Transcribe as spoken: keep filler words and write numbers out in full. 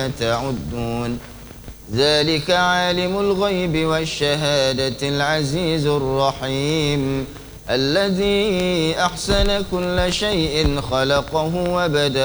تعدون ذلك عالم الغيب والشهادة العزيز الرحيم الذي أحسن كل شيء خلقه وبدأ